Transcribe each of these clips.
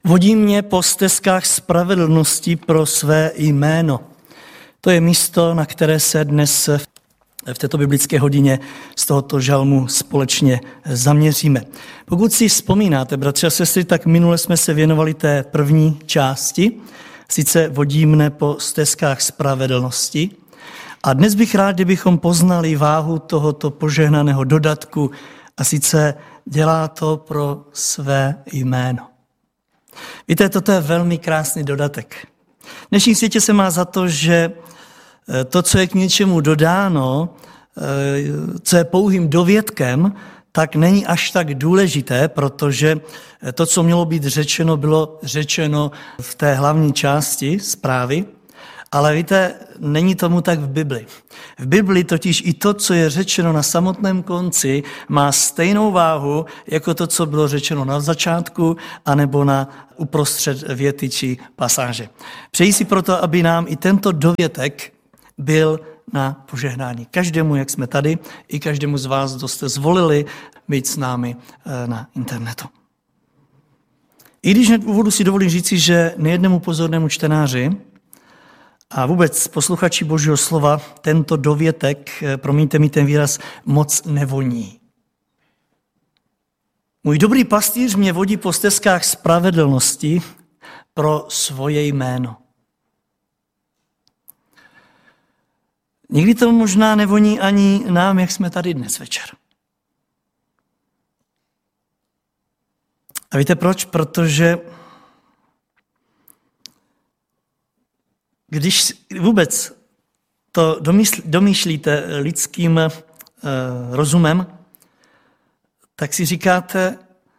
Vodí mě po stezkách spravedlnosti pro své jméno. To je místo, na které se dnes v této biblické hodině z tohoto žalmu společně zaměříme. Pokud si vzpomínáte, bratři a sestry, tak minule jsme se věnovali té první části, sice vodí mne po stezkách spravedlnosti. A dnes bych rád, kdybychom poznali váhu tohoto požehnaného dodatku, a sice dělá to pro své jméno. Víte, toto je velmi krásný dodatek. V dnešním světě se má za to, že to, co je k něčemu dodáno, co je pouhým dovětkem, tak není až tak důležité, protože to, co mělo být řečeno, bylo řečeno v té hlavní části zprávy. Ale víte, není tomu tak v Bibli. V Bibli totiž i to, co je řečeno na samotném konci, má stejnou váhu, jako to, co bylo řečeno na začátku, anebo na uprostřed věty či pasáže. Přeji si proto, aby nám i tento dovětek byl na požehnání. Každému, jak jsme tady, i každému z vás, kdo jste zvolili být s námi na internetu. I když hned v úvodu si dovolím říci, že nejednému pozornému čtenáři a vůbec posluchači Božího slova tento dovětek, promiňte mi ten výraz, moc nevoní. Můj dobrý pastýř mě vodí po stezkách spravedlnosti pro svoje jméno. Nikdy to možná nevoní ani nám, jak jsme tady dnes večer. A víte proč? Protože když vůbec to domýšlíte lidským rozumem, tak si říkáte,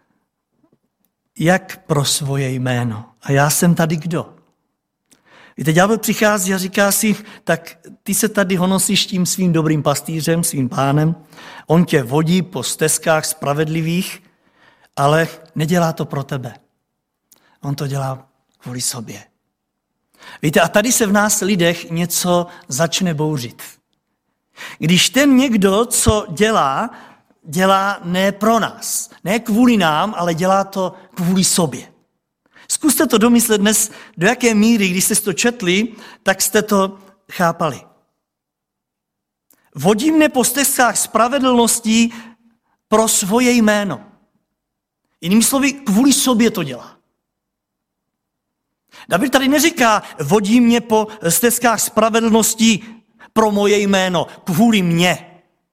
jak pro svoje jméno. A já jsem tady kdo? Víte, ďábel přichází a říká si, tak ty se tady honosíš tím svým dobrým pastýřem, svým pánem, on tě vodí po stezkách spravedlivých, ale nedělá to pro tebe. On to dělá kvůli sobě. Víte, a tady se v nás lidech něco začne bouřit. Když ten někdo, co dělá ne pro nás, ne kvůli nám, ale dělá to kvůli sobě. Zkuste to domyslet dnes, do jaké míry, když jste to četli, tak jste to chápali. Vodí mne po stezkách spravedlnosti pro svoje jméno. Jinými slovy, kvůli sobě to dělá. David tady neříká, vodí mě po stezkách spravedlnosti pro moje jméno, kvůli mně.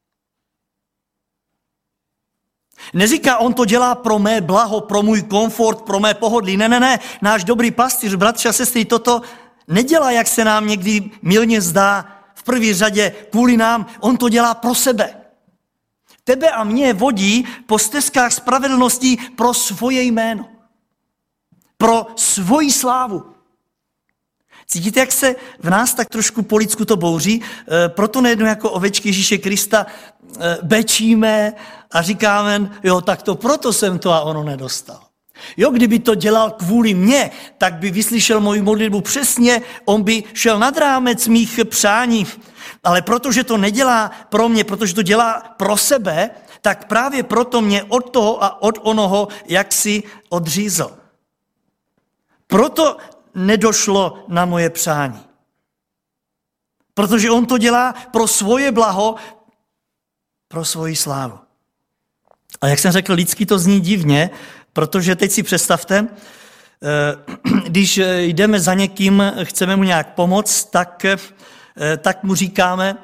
Neříká, on to dělá pro mé blaho, pro můj komfort, pro mé pohodlí. Ne. Náš dobrý pastýř, bratři a sestry, toto nedělá, jak se nám někdy mylně zdá, v první řadě kvůli nám. On to dělá pro sebe. Tebe a mě vodí po stezkách spravedlnosti pro svoje jméno. Pro svoji slávu. Cítíte, jak se v nás tak trošku po lidsku to bouří? Proto nejednou jako ovečky Ježíše Krista bečíme a říkáme, jo, tak to proto jsem to a ono nedostal. Jo, kdyby to dělal kvůli mně, tak by vyslyšel moji modlitbu přesně, on by šel nad rámec mých přání. Ale protože to nedělá pro mě, protože to dělá pro sebe, tak právě proto mě od toho a od onoho jaksi odřízl. Proto nedošlo na moje přání. Protože on to dělá pro svoje blaho, pro svoji slávu. A jak jsem řekl, lidsky to zní divně, protože teď si představte, když jdeme za někým, chceme mu nějak pomoct, tak mu říkáme,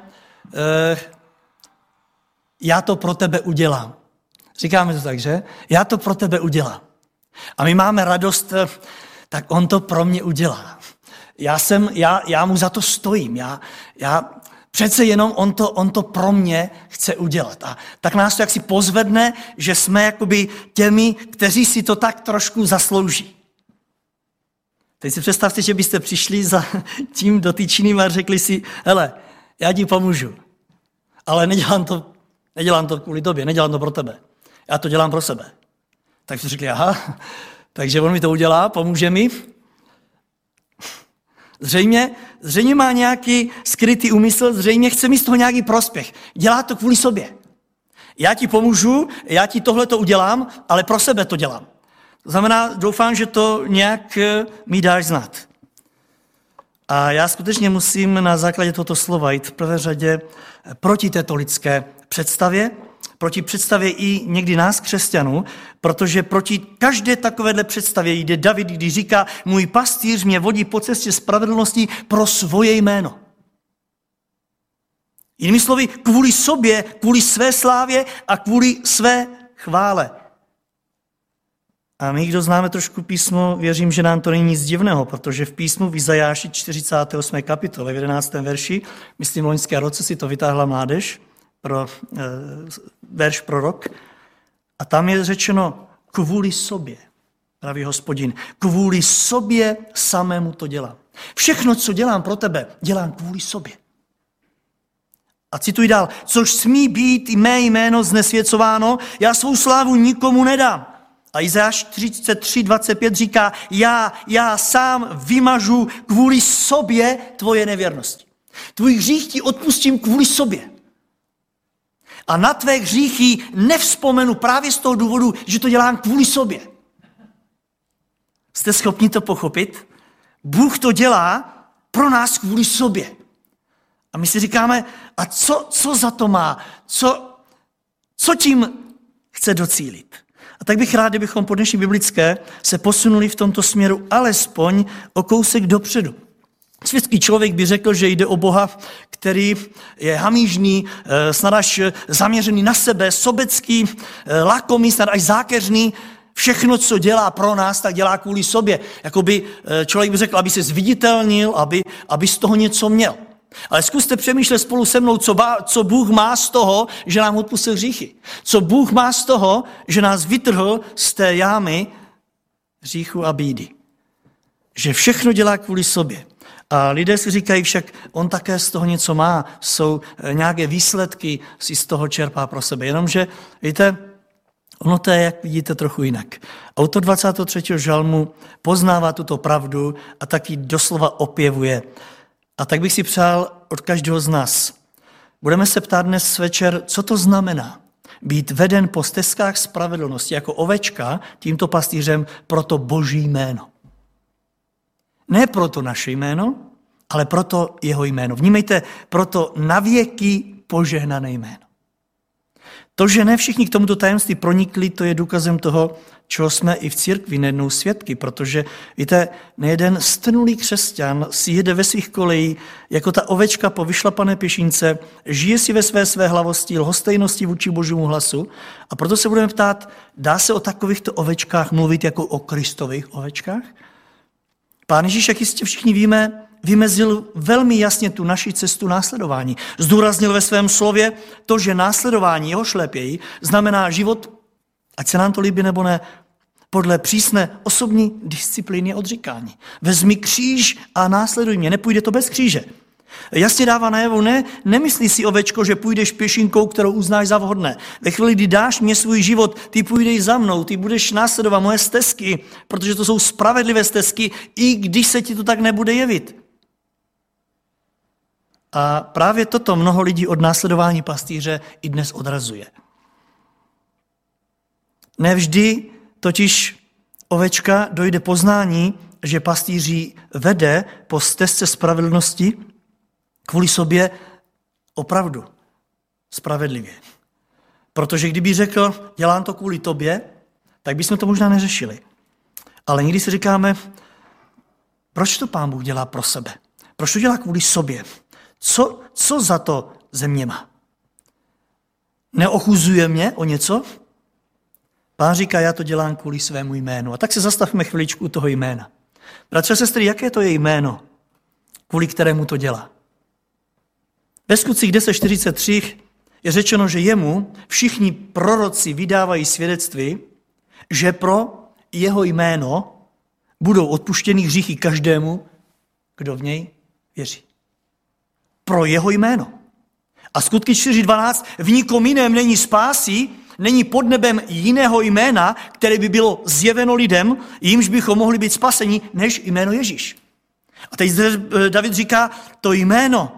já to pro tebe udělám. Říkáme to tak, že? Já to pro tebe udělám. A my máme radost, tak on to pro mě udělá. Já mu za to stojím. Já přece jenom on to pro mě chce udělat. A tak nás to jaksi pozvedne, že jsme jakoby těmi, kteří si to tak trošku zaslouží. Teď si představte, že byste přišli za tím dotyčným a řekli si, hele, já ti pomůžu, ale nedělám to kvůli tobě, nedělám to pro tebe. Já to dělám pro sebe. Tak si řekli, aha, takže on mi to udělá, pomůže mi. Zřejmě má nějaký skrytý úmysl, zřejmě chce mít z toho nějaký prospěch. Dělá to kvůli sobě. Já ti pomůžu, já ti tohle to udělám, ale pro sebe to dělám. To znamená, doufám, že to nějak mi dáš znát. A já skutečně musím na základě tohoto slova jít v prvé řadě proti této lidské představě, proti představě i někdy nás, křesťanů, protože proti každé takovéhle představě jde David, když říká, můj pastýř mě vodí po cestě spravedlnosti pro svoje jméno. Jinými slovy, kvůli sobě, kvůli své slávě a kvůli své chvále. A my, kdo známe trošku písmo, věřím, že nám to není nic divného, protože v písmu v Izajáši 48. kapitole, v 11. verši, myslím, loňské roce si to vytáhla mládež, verš prorok, a tam je řečeno kvůli sobě, pravý Hospodin, kvůli sobě samému to dělám. Všechno, co dělám pro tebe, dělám kvůli sobě. A cituji dál, což smí být i mé jméno znesvěcováno, já svou slávu nikomu nedám. A Izajáš 33:25 říká, já sám vymažu kvůli sobě tvoje nevěrnosti. Tvůj hřích ti odpustím kvůli sobě. A na tvé hříchy nevzpomenu právě z toho důvodu, že to dělám kvůli sobě. Jste schopni to pochopit? Bůh to dělá pro nás kvůli sobě. A my si říkáme, a co za to má? Co tím chce docílit? A tak bych rád, kdybychom po dnešní biblické se posunuli v tomto směru alespoň o kousek dopředu. Světský člověk by řekl, že jde o Boha, který je hamížný, snad až zaměřený na sebe, sobecký, lakomý, snad až zákeřný. Všechno, co dělá pro nás, tak dělá kvůli sobě. Jakoby člověk by řekl, aby se zviditelnil, aby z toho něco měl. Ale zkuste přemýšlet spolu se mnou, co Bůh má z toho, že nám odpustil hříchy. Co Bůh má z toho, že nás vytrhl z té jámy hříchu a bídy. Že všechno dělá kvůli sobě. A lidé si říkají však, on také z toho něco má, jsou nějaké výsledky, si z toho čerpá pro sebe. Jenomže, víte, ono to je, jak vidíte, trochu jinak. Autor 23. žalmu poznává tuto pravdu a taky doslova opěvuje. A tak bych si přál od každého z nás. Budeme se ptát dnes večer, co to znamená být veden po stezkách spravedlnosti jako ovečka tímto pastýřem pro to Boží jméno. Ne proto naše jméno, ale proto jeho jméno. Vnímejte, proto navěky požehnané jméno. To, že ne všichni k tomuto tajemství pronikli, to je důkazem toho, čeho jsme i v církvi nejednou svědky, protože, víte, nejeden strnulý křesťan si jede ve svých kolejí jako ta ovečka po vyšlapané pěšince, žije si ve své hlavosti, lhostejnosti vůči Božímu hlasu a proto se budeme ptát, dá se o takovýchto ovečkách mluvit jako o Kristových ovečkách? Pán Ježíš, jak jistě všichni víme, vymezil velmi jasně tu naši cestu následování. Zdůraznil ve svém slově to, že následování jeho šlépějí znamená život, ať se nám to líbí nebo ne, podle přísné osobní disciplíny odříkání. Vezmi kříž a následuj mě, nepůjde to bez kříže. Jasně dává najevo, nemyslí si, ovečko, že půjdeš pěšinkou, kterou uznáš za vhodné. Ve chvíli, kdy dáš mě svůj život, ty půjdeš za mnou, ty budeš následovat moje stezky, protože to jsou spravedlivé stezky, i když se ti to tak nebude jevit. A právě toto mnoho lidí od následování pastýře i dnes odrazuje. Nevždy totiž ovečka dojde poznání, že pastýří vede po stezce spravedlnosti kvůli sobě opravdu spravedlivě. Protože kdyby řekl, dělám to kvůli tobě, tak bychom to možná neřešili. Ale někdy si říkáme, proč to Pán Bůh dělá pro sebe? Proč to dělá kvůli sobě? Co za to ze mě má? Neochuzuje mě o něco? Pán říká, já to dělám kvůli svému jménu. A tak se zastavme chviličku u toho jména. Bratře a sestry, jaké to je jméno, kvůli kterému to dělá? Ve Skutcích 10:43 je řečeno, že jemu všichni proroci vydávají svědectví, že pro jeho jméno budou odpuštěny hříchy každému, kdo v něj věří. Pro jeho jméno. A Skutky 4:12, v nikom jiném není spásy, není pod nebem jiného jména, které by bylo zjeveno lidem, jimž bychom mohli být spaseni, než jméno Ježíš. A teď David říká, to jméno,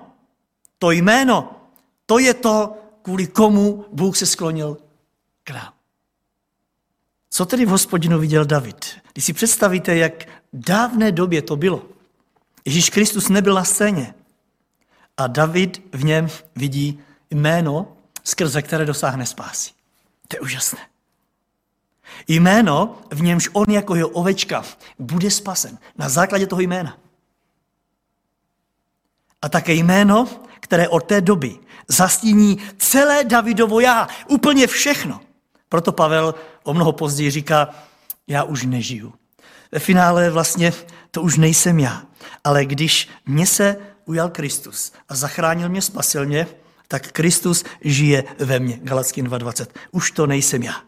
to je to, kvůli komu Bůh se sklonil k nám. Co tedy v Hospodinu viděl David? Když si představíte, jak dávné době to bylo. Ježíš Kristus nebyl na scéně. A David v něm vidí jméno, skrze které dosáhne spásy. To je úžasné. Jméno, v němž on jako jeho ovečka bude spasen. Na základě toho jména. A také jméno, které od té doby zastíní celé Davidovo já. Úplně všechno. Proto Pavel o mnoho později říká, já už nežiju. Ve finále vlastně to už nejsem já. Ale když mě se ujal Kristus a zachránil mě, spasil mě, tak Kristus žije ve mně. Galackým 2.20. Už to nejsem já.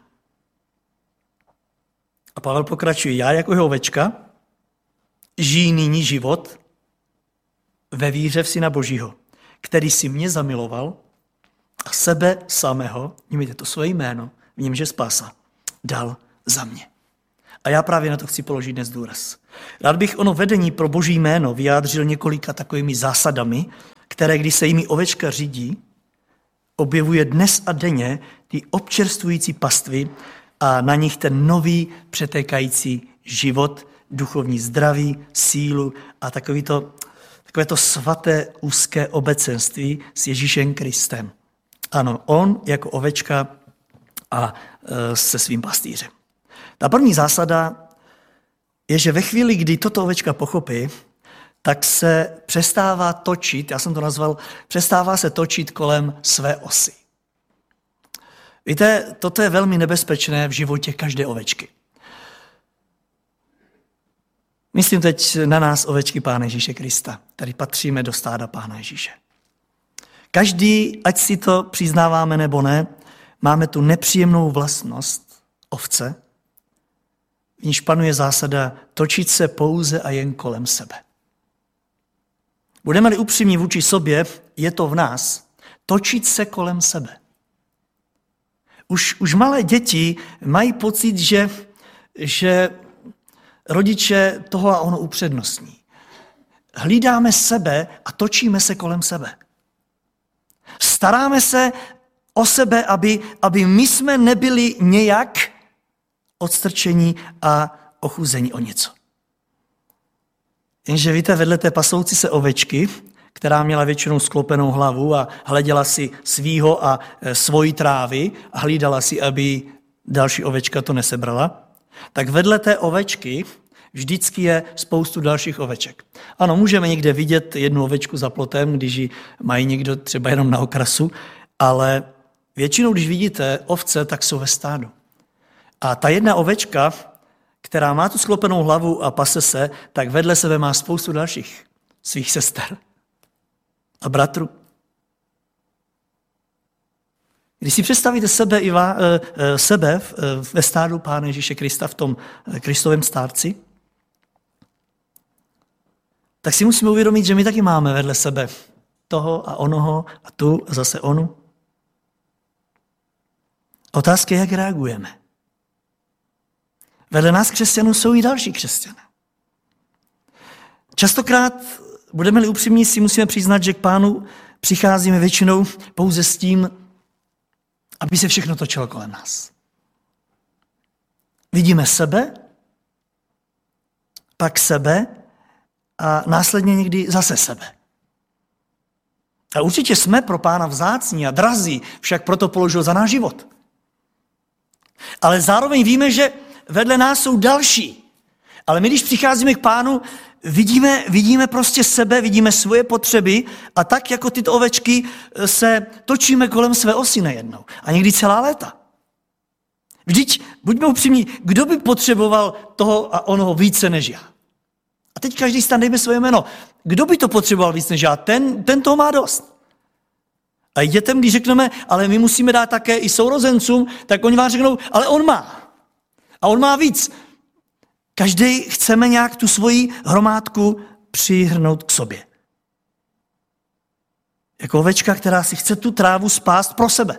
A Pavel pokračuje, já jako jeho ovečka žijí nyní život ve víře v Syna Božího, který si mě zamiloval a sebe samého, mějte to svoje jméno, v němž je spása, dal za mě. A já právě na to chci položit dnes důraz. Rád bych ono vedení pro Boží jméno vyjádřil několika takovými zásadami, které, když se jimi ovečka řídí, objevuje dnes a denně ty občerstvující pastvy a na nich ten nový přetékající život, duchovní zdraví, sílu a takové to svaté úzké obecenství s Ježíšem Kristem. Ano, on jako ovečka a se svým pastýřem. Ta první zásada je, že ve chvíli, kdy toto ovečka pochopí, tak se přestává točit, já jsem to nazval, přestává se točit kolem své osy. Víte, toto je velmi nebezpečné v životě každé ovečky. Myslím teď na nás, ovečky Pána Ježíše Krista. Tady patříme do stáda Pána Ježíše. Každý, ať si to přiznáváme nebo ne, máme tu nepříjemnou vlastnost ovce, v níž panuje zásada točit se pouze a jen kolem sebe. Budeme-li upřímní vůči sobě, je to v nás točit se kolem sebe. Už malé děti mají pocit, že rodiče toho a ono upřednostní. Hlídáme sebe a točíme se kolem sebe. Staráme se o sebe, aby my jsme nebyli nějak odstrčení a ochuzení o něco. Jenže víte, vedle té pasoucí se ovečky, která měla většinou sklopenou hlavu a hleděla si svýho a svojí trávy a hlídala si, aby další ovečka to nesebrala, tak vedle té ovečky vždycky je spoustu dalších oveček. Ano, můžeme někde vidět jednu ovečku za plotem, když ji mají někdo třeba jenom na okrasu, ale většinou, když vidíte ovce, tak jsou ve stádu. A ta jedna ovečka, která má tu sklopenou hlavu a pase se, tak vedle sebe má spoustu dalších svých sester a bratrů. Když si představíte sebe ve stádu Pána Ježíše Krista, v tom Kristovém stárci, tak si musíme uvědomit, že my taky máme vedle sebe toho a onoho a tu a zase onu. Otázka je, jak reagujeme. Vedle nás křesťanů jsou i další křesťané. Častokrát, budeme-li upřímní, si musíme přiznat, že k Pánu přicházíme většinou pouze s tím, aby se všechno točilo kolem nás. Vidíme sebe, pak sebe a následně někdy zase sebe. A určitě jsme pro Pána vzácní a drazí, však proto položil za náš život. Ale zároveň víme, že vedle nás jsou další. Ale my, když přicházíme k Pánu, vidíme prostě sebe, vidíme svoje potřeby a tak jako tyto ovečky se točíme kolem své osy nejednou. A někdy celá léta. Vždyť, buďme upřímní, kdo by potřeboval toho a onoho více než já? A teď každý stan dejme svoje jméno. Kdo by to potřeboval víc než já? Ten toho má dost. A i dětem, když řekneme, ale my musíme dát také i sourozencům, tak oni vám řeknou, ale on má. A on má víc. Každý chceme nějak tu svoji hromádku přihrnout k sobě. Jako ovečka, která si chce tu trávu spást pro sebe.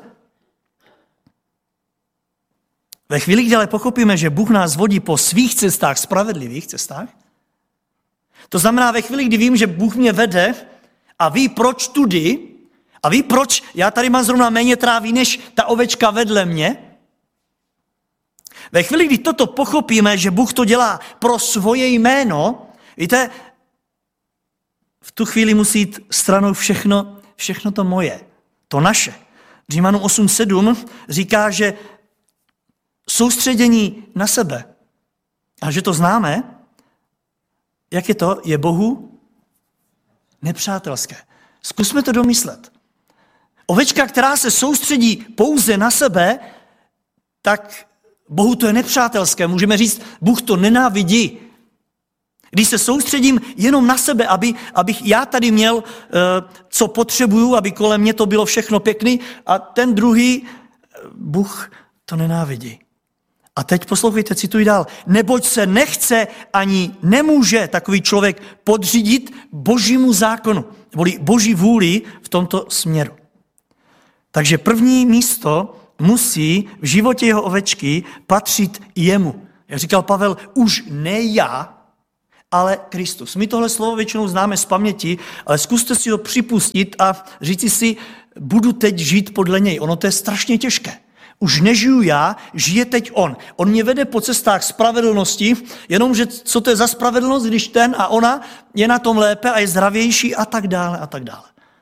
Ve chvíli, kdy ale pochopíme, že Bůh nás vodí po svých cestách, spravedlivých cestách, to znamená ve chvíli, kdy vím, že Bůh mě vede a ví, proč tudy, a ví, proč já tady mám zrovna méně trávy, než ta ovečka vedle mě, Ve chvíli, kdy toto pochopíme, že Bůh to dělá pro svoje jméno, víte, v tu chvíli musí jít stranou všechno to moje, to naše. Římanům 8:7 říká, že soustředění na sebe, a že to známe, jak je to, je Bohu nepřátelské. Zkusme to domyslet. Ovečka, která se soustředí pouze na sebe, tak Bohu to je nepřátelské. Můžeme říct, Bůh to nenávidí. Když se soustředím jenom na sebe, abych já tady měl, co potřebuju, aby kolem mě to bylo všechno pěkný, a ten druhý, Bůh to nenávidí. A teď poslouchejte, cituji dál. Neboť se nechce ani nemůže takový člověk podřídit Božímu zákonu, neboli Boží vůli v tomto směru. Takže první místo musí v životě jeho ovečky patřit jemu. Jak říkal Pavel, už ne já, ale Kristus. My tohle slovo většinou známe z paměti, ale zkuste si ho připustit a říci si, budu teď žít podle něj. Ono to je strašně těžké. Už nežiju já, žije teď on. On mě vede po cestách spravedlnosti, jenomže co to je za spravedlnost, když ten a ona je na tom lépe a je zdravější a tak dále a tak dále.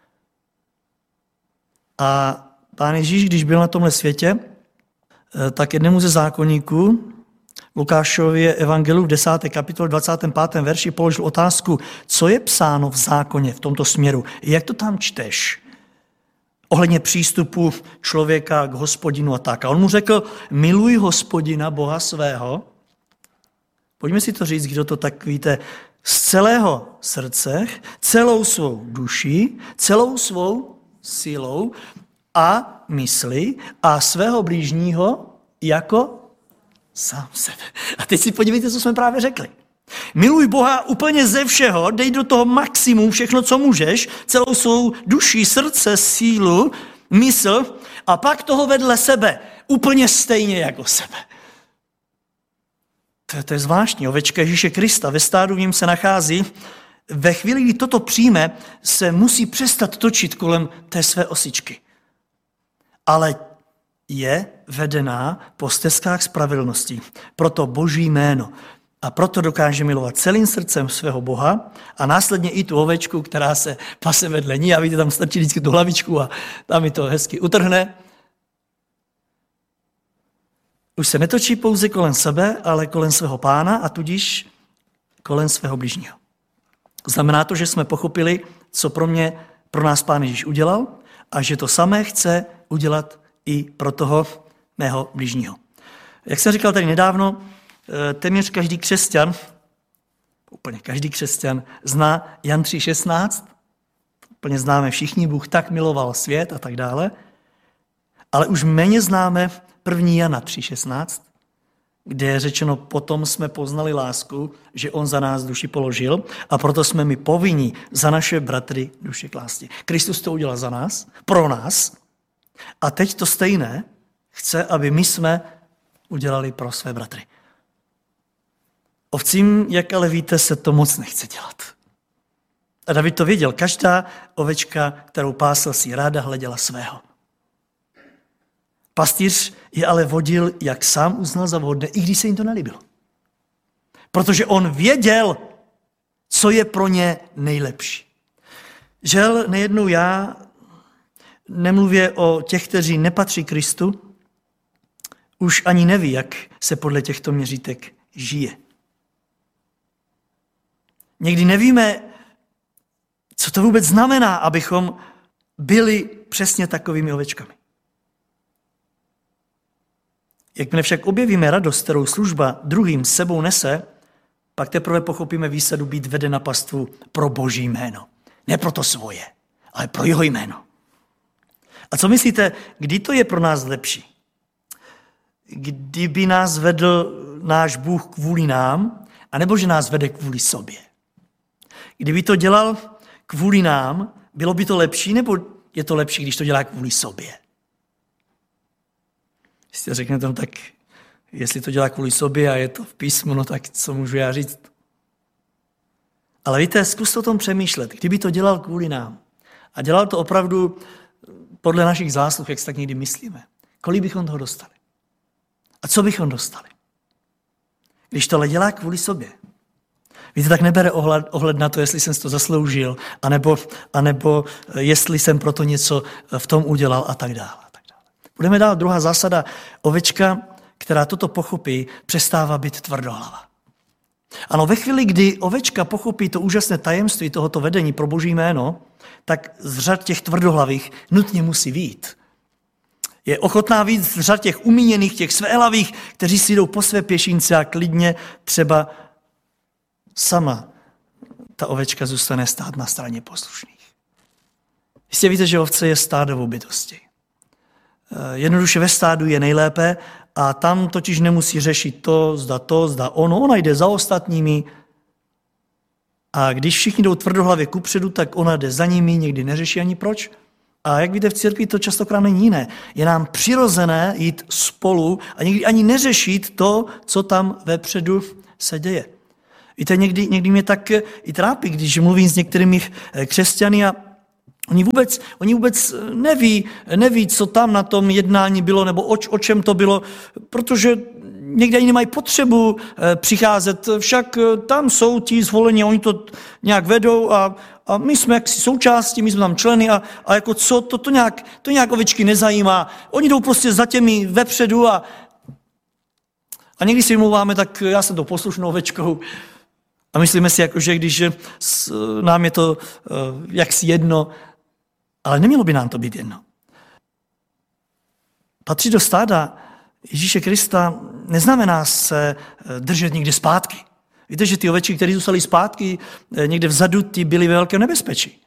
A Pán Ježíš, když byl na tomhle světě, tak jednému ze zákonníků, Lukášově evangeliu v 10. kapitole 25. verši položil otázku, co je psáno v zákoně v tomto směru. Jak to tam čteš? Ohledně přístupu člověka k Hospodinu a tak. A on mu řekl, miluj Hospodina, Boha svého. Pojďme si to říct, kdo to tak víte, z celého srdce, celou svou duší, celou svou silou a mysli a svého blížního jako sám sebe. A teď si podívejte, co jsme právě řekli. Miluj Boha úplně ze všeho, dej do toho maximum, všechno, co můžeš, celou svou duši, srdce, sílu, mysl a pak toho vedle sebe, úplně stejně jako sebe. To je zvláštní. Ovečka Ježíše Krista ve stádu, v něm se nachází. Ve chvíli, kdy toto přijme, se musí přestat točit kolem té své osičky. Ale je vedená po stezkách spravedlnosti. Proto Boží jméno. A proto dokáže milovat celým srdcem svého Boha a následně i tu ovečku, která se pase vedle ní. A vidíte, tam strčí vždycky tu hlavičku a tam mi to hezky utrhne. Už se netočí pouze kolem sebe, ale kolem svého Pána a tudíž kolem svého bližního. Znamená to, že jsme pochopili, co pro nás Pán Ježíš udělal a že to samé chce udělat i pro toho mého bližního. Jak jsem říkal tady nedávno, téměř každý křesťan, úplně každý křesťan zná Jan 3,16, úplně známe všichni, Bůh tak miloval svět a tak dále, ale už méně známe 1. Jana 3,16, kde je řečeno, potom jsme poznali lásku, že on za nás duši položil a proto jsme my povinni za naše bratry duši klásti. Kristus to udělal za nás, pro nás a teď to stejné chce, aby my jsme udělali pro své bratry. Ovcím, jak ale víte, se to moc nechce dělat. A David to věděl. Každá ovečka, kterou pásl, si ráda hleděla svého. Pastýř je ale vodil, jak sám uznal za vhodné, i když se jim to nelíbilo. Protože on věděl, co je pro ně nejlepší. Žel nejednou já, nemluvě o těch, kteří nepatří Kristu, už ani neví, jak se podle těchto měřítek žije. Někdy nevíme, co to vůbec znamená, abychom byli přesně takovými ovečkami. Jakmile však objevíme radost, kterou služba druhým sebou nese, pak teprve pochopíme výsadu být veden na pastvu pro Boží jméno. Ne pro to svoje, ale pro jeho jméno. A co myslíte, kdy to je pro nás lepší? Kdyby nás vedl náš Bůh kvůli nám, anebo že nás vede kvůli sobě? Kdyby to dělal kvůli nám, bylo by to lepší, nebo je to lepší, když to dělá kvůli sobě? Jestli řeknete, no tak jestli to dělá kvůli sobě a je to v písmu, no tak co můžu já říct? Ale víte, zkuste o tom přemýšlet. Kdyby to dělal kvůli nám a dělal to opravdu podle našich zásluh, jak si tak někdy myslíme, kolik bychom toho dostali? A co bychom dostali? když tohle dělá kvůli sobě. Víte, tak nebere ohled na to, jestli jsem si to zasloužil, anebo jestli jsem proto něco v tom udělal a tak dále. Budeme dál. Druhá zásada. Ovečka, která toto pochopí, přestává být tvrdohlava. Ano, ve chvíli, kdy ovečka pochopí to úžasné tajemství tohoto vedení pro Boží jméno, tak z řad těch tvrdohlavých nutně musí vyjít. Je ochotná vyjít z řad těch umíněných, těch svéhlavých, kteří si jdou po své pěšince a klidně třeba sama ta ovečka zůstane stát na straně poslušných. Jistě víte, že ovce je stádovou bytostí. Jednoduše ve stádu je nejlépe a tam totiž nemusí řešit to, zda ono. Ona jde za ostatními a když všichni jdou tvrdohlavě kupředu, tak ona jde za nimi, někdy neřeší ani proč. A jak víte, v církvi to častokrát není jiné. Je nám přirozené jít spolu a někdy ani neřešit to, co tam vepředu se děje. Víte, někdy mě tak i trápí, když mluvím s některými křesťany a oni vůbec neví, co tam na tom jednání bylo, nebo o čem to bylo, protože někdy ani nemají potřebu přicházet, však tam jsou ti zvolení, oni to nějak vedou a my jsme jaksi součástí, my jsme tam členy a jako co, to nějak ovečky nezajímá. Oni jdou prostě za těmi vepředu a někdy si mluváme, tak já jsem to poslušnou ovečkou a myslíme si, jako, že když nám je to jaksi jedno, ale nemělo by nám to být jedno. Patřit do stáda Ježíše Krista neznamená se držet někde zpátky. Víte, že ty ovečky, které zůstaly zpátky někde vzadu, ty byly ve velkém nebezpečí.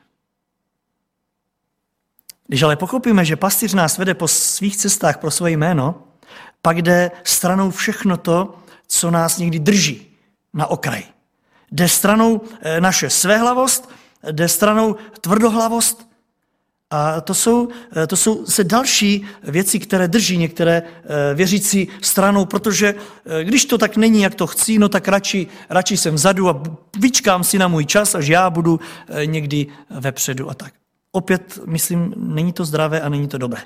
Když ale pochopíme, že pastýř nás vede po svých cestách pro své jméno, pak jde stranou všechno to, co nás někdy drží na okraji. Jde stranou naše svéhlavost, jde stranou tvrdohlavost a to jsou se další věci, které drží některé věřící stranou, protože když to tak není, jak to chci, no tak radši jsem vzadu a vyčkám si na můj čas, až já budu někdy vepředu a tak. Opět, myslím, není to zdravé a není to dobré.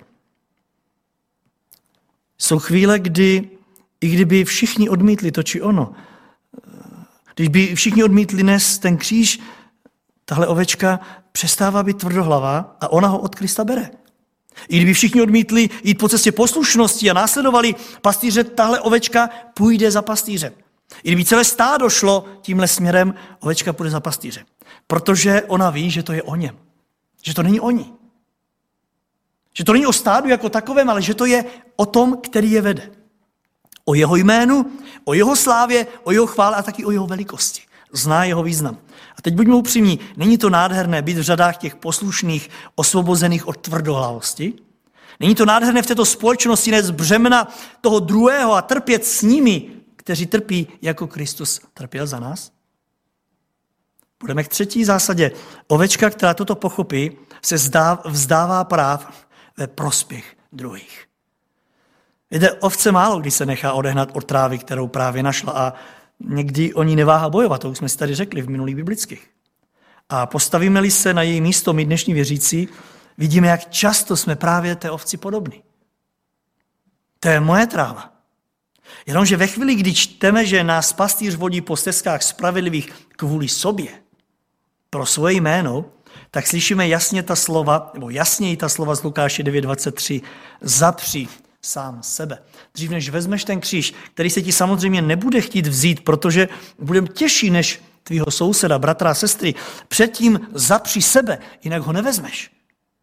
Jsou chvíle, kdy i kdyby všichni odmítli to či ono, když by všichni odmítli nést ten kříž, tahle ovečka přestává být tvrdohlavá a ona ho od Krista bere. I kdyby všichni odmítli jít po cestě poslušnosti a následovali pastýře, tahle ovečka půjde za pastýřem. I kdyby celé stádo šlo tímhle směrem, ovečka půjde za pastýřem. Protože ona ví, že to je o něm. Že to není o ní. Že to není o stádu jako takovém, ale že to je o tom, který je vede. O jeho jménu, o jeho slávě, o jeho chvále a taky o jeho velikosti. Zná jeho význam. A teď buďme upřímní, není to nádherné být v řadách těch poslušných, osvobozených od tvrdohlavosti? Není to nádherné v této společnosti nést břemena toho druhého a trpět s nimi, kteří trpí, jako Kristus trpěl za nás? Budeme k třetí zásadě. Ovečka, která toto pochopí, se vzdává práv ve prospěch druhých. Víte, ovce málo kdy se nechá odehnat od trávy, kterou právě našla a někdy o ní neváhá bojovat, to už jsme si tady řekli v minulých biblických. A postavíme-li se na její místo my dnešní věřící, vidíme, jak často jsme právě té ovci podobní. To je moje tráva. Jenomže ve chvíli, kdy čteme, že nás pastýř vodí po stezkách spravedlivých kvůli sobě, pro svoje jméno, tak slyšíme jasněji ta slova z Lukáše 9:23. Zapři sám sebe. Dřív než vezmeš ten kříž, který se ti samozřejmě nebude chtít vzít, protože budeme těžší než tvýho souseda, bratra a sestry, předtím zapři sebe, jinak ho nevezmeš.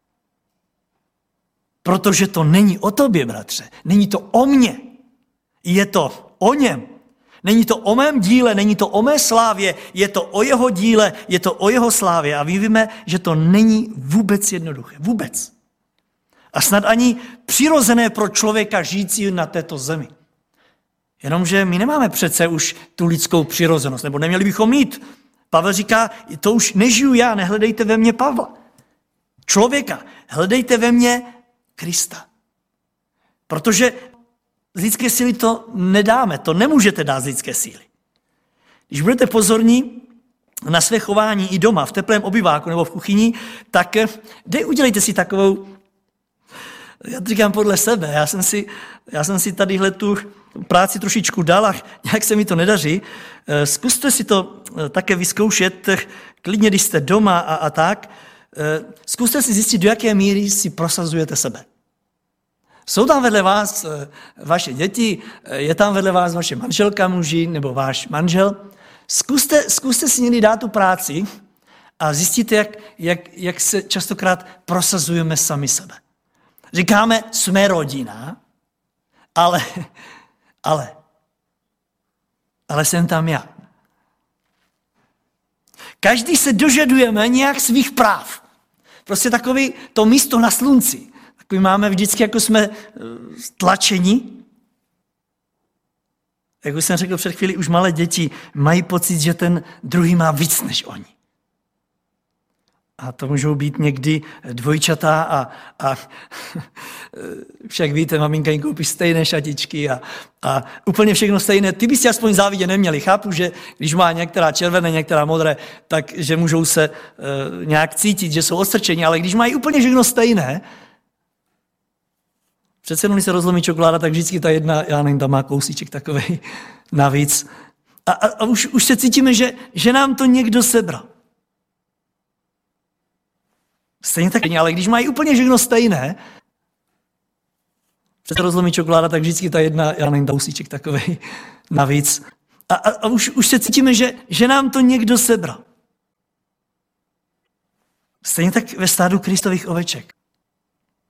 Protože to není o tobě, bratře. Není to o mně. Je to o něm. Není to o mém díle, není to o mé slávě, je to o jeho díle, je to o jeho slávě. A víme, že to není vůbec jednoduché. Vůbec. A snad ani přirozené pro člověka žijící na této zemi. Jenomže my nemáme přece už tu lidskou přirozenost, nebo neměli bychom mít. Pavel říká, to už nežiju já, nehledejte ve mně Pavla. Člověka, hledejte ve mně Krista. Protože z lidské síly to nedáme, to nemůžete dát z lidské síly. Když budete pozorní na své chování i doma, v teplém obyváku nebo v kuchyni, tak udělejte si takovou, já to říkám podle sebe, já jsem si tadyhle tu práci trošičku dál a nějak se mi to nedaří. Zkuste si to také vyzkoušet, klidně, když jste doma a tak. Zkuste si zjistit, do jaké míry si prosazujete sebe. Jsou tam vedle vás vaše děti, je tam vedle vás vaše manželka muži nebo váš manžel. Zkuste si někdy dát tu práci a zjistíte, jak se častokrát prosazujeme sami sebe. Říkáme, jsme rodina, ale jsem tam já. Každý se dožadujeme nějak svých práv. Prostě takový to místo na slunci. Takový máme vždycky, jako jsme tlačeni. Jak už jsem řekl před chvíli, už malé děti mají pocit, že ten druhý má víc než oni. A to můžou být někdy dvojčata a však víte, maminka jim koupí stejné šatičky a úplně všechno stejné. Ty byste aspoň závidě neměli. Chápu, že když má některá červené, některá modré, takže můžou se nějak cítit, že jsou odstrčeni, ale když mají úplně všechno stejné, přece jenom, když se rozlomí čokoláda, tak vždycky ta jedna, já nevím, tam má kousíček takovej navíc. A už se cítíme, že nám to někdo sebral. Stejně tak, ale když mají úplně všechno stejné, přece rozlomí čokoláda, tak vždycky ta jedna, já nevím, kousíček takovej navíc. A už se cítíme, že nám to někdo sebral. Stejně tak ve stádu Kristových oveček.